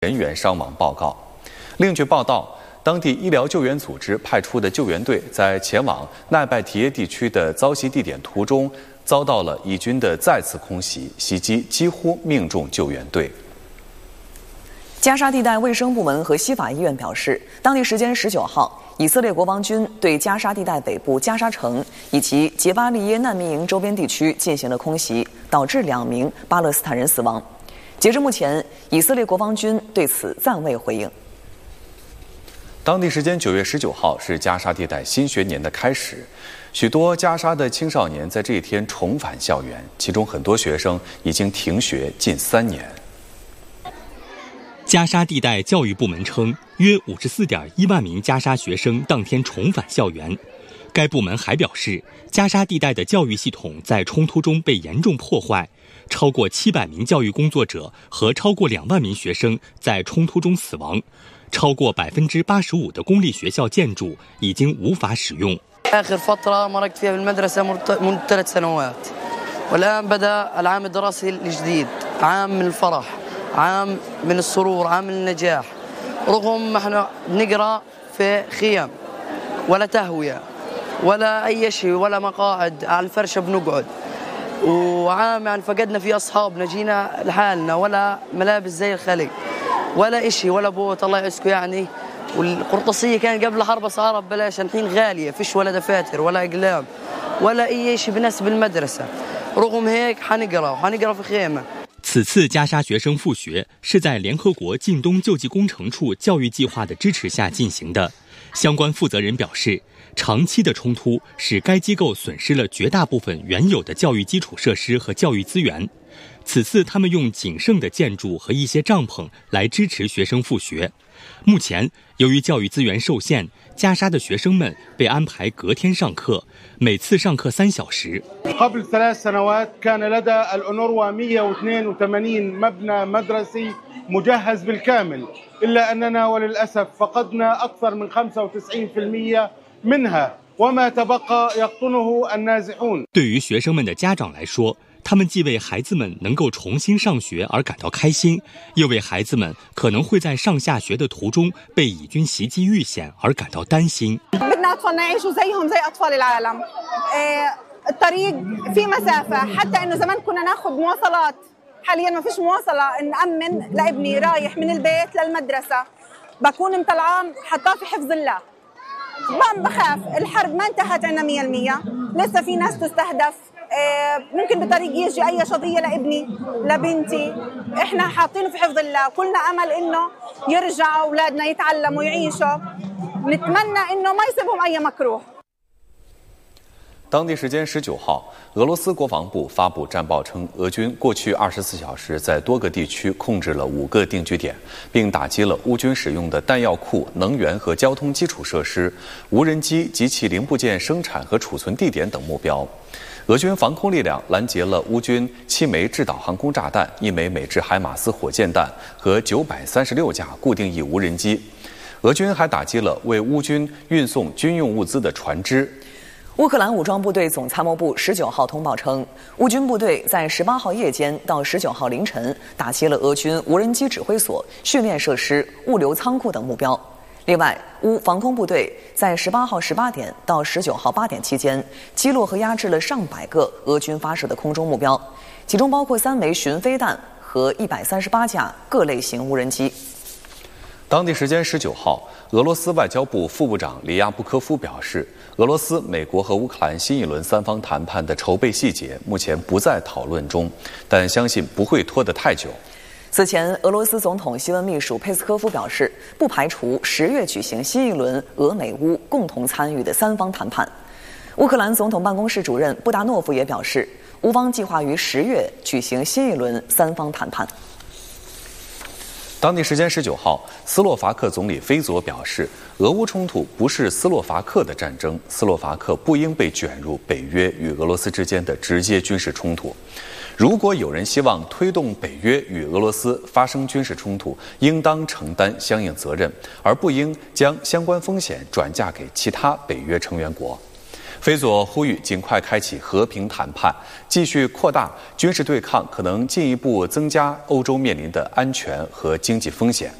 人员伤亡报告。另据报道，当地医疗救援组织派出的救援队在前往奈拜提耶地区的遭袭地点途中，遭到了以军的再次空袭，袭击几乎命中救援队。 加沙地带卫生部门和西法医院表示，当地时间19号，以色列国防军对加沙地带北部加沙城以及杰巴利耶难民营周边地区进行了空袭，导致2名巴勒斯坦人死亡。截至目前，以色列国防军对此暂未回应。 当地时间9月19号是加沙地带新学年的开始，许多加沙的青少年在这一天重返校园，其中很多学生已经停学近3年。 加沙地带教育部门称，约54.1万名加沙学生当天重返校园。该部门还表示，加沙地带的教育系统在冲突中被严重破坏，超过700名教育工作者和超过2万名学生在冲突中死亡，超过85%的公立学校建筑已经无法使用。 آخر فترة مرقت فيها بالمدرسة منذ 3 سنوات والآن بدأ العام الدراسي الجديد عام من الفرح عام من السرور عام من النجاح رغم احنا بنقرأ في خيام ولا تهوية ولا أي شيء ولا مقاعد على الفرشة بنقعد وعام يعني فقدنا فيه أصحابنا جينا لحالنا ولا ملابس زي الخلق ولا إشي ولا بوت الله يعزكم يعني والقرطاسية كان قبل حرب أسعارها ببلاش الحين غالية فيش ولا دفاتر ولا أقلام ولا أي شيء بنسب المدرسة رغم هيك حنقرأ في خيمة。 此次加沙学生复学是在联合国近东救济工程处教育计划的支持下进行的。相关负责人表示，长期的冲突使该机构损失了绝大部分原有的教育基础设施和教育资源。此次他们用仅剩的建筑和一些帐篷来支持学生复学。目前，由于教育资源受限，加沙的学生们被安排隔天上课，每次上课3小时。 قبل 3 سنوات كان لدى الأونروا 182 مبنى مدرسي مجهز بالكامل إلا أننا وللأسف فقدنا أكثر من 95% منها وما تبقى يقطنه النازحون。对于学生们的家长来说，他们既为孩子们能够重新上学而感到开心，又为孩子们可能会在上下学的途中被以军袭击遇险而感到担心。 بدنا أطفالنا يعيشوا زيهم زي أطفال العالم. الطريق في مسافة حتى إنه زمان كنا ناخذ مواصلات حاليا ما فيش مواصلة نأمن لابني رايح من البيت للمدرسة بكون مطلعاه حطاه في حفظ الله. ما بخاف الحرب ما انتهت عنا 100% لسه في ناس تستهدف ممكن بالطريق يجي أي شظية لابني لبنتي إحنا حاطينه في حفظ الله كلنا أمل إنه يرجعوا أولادنا يتعلموا يعيشوا نتمنى إنه ما يصيبهم أي مكروه。 当地时间19号，俄罗斯国防部发布战报称，俄军过去24小时在多个地区控制了5个定居点，并打击了乌军使用的弹药库、能源和交通基础设施、无人机及其零部件生产和储存地点等目标。俄军防空力量拦截了乌军7枚制导航空炸弹、1枚美制海马斯火箭弹和936架固定翼无人机。俄军还打击了为乌军运送军用物资的船只。 乌克兰武装部队总参谋部19号通报称，乌军部队在18号夜间到19号凌晨打击了俄军无人机指挥所、训练设施、物流仓库等目标。另外，乌防空部队在18号18点到19号8点期间，击落和压制了上百个俄军发射的空中目标，其中包括3枚巡飞弹和138架各类型无人机。 当地时间19号，俄罗斯外交部副部长里亚布科夫表示，俄罗斯、美国和乌克兰新一轮3方谈判的筹备细节目前不在讨论中，但相信不会拖得太久。 此前，俄罗斯总统新闻秘书佩斯科夫表示，不排除10月举行新一轮俄美乌共同参与的3方谈判。乌克兰总统办公室主任布达诺夫也表示，乌方计划于10月举行新一轮3方谈判。 当地时间19号，斯洛伐克总理菲佐表示，俄乌冲突不是斯洛伐克的战争，斯洛伐克不应被卷入北约与俄罗斯之间的直接军事冲突。如果有人希望推动北约与俄罗斯发生军事冲突，应当承担相应责任，而不应将相关风险转嫁给其他北约成员国。 菲佐呼吁尽快开启和平谈判，继续扩大军事对抗可能进一步增加欧洲面临的安全和经济风险。